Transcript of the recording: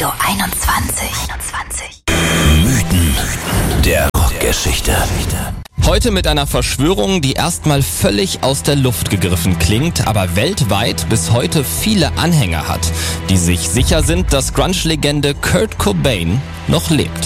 Radio 21. Mythen der Rockgeschichte. Heute mit einer Verschwörung, die erstmal völlig aus der Luft gegriffen klingt, aber weltweit bis heute viele Anhänger hat, die sich sicher sind, dass Grunge-Legende Kurt Cobain noch lebt.